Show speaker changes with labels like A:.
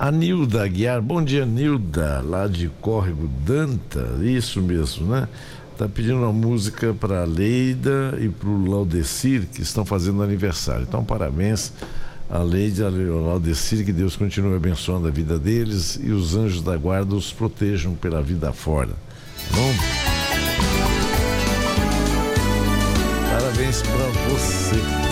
A: A Nilda Aguiar, bom dia, Nilda, lá de Córrego Danta, isso mesmo, né? Tá pedindo uma música para a Leida e para o Laudecir, que estão fazendo aniversário. Então, parabéns a Leida e ao Laudecir, que Deus continue abençoando a vida deles e os anjos da guarda os protejam pela vida fora. Bom? Parabéns para você.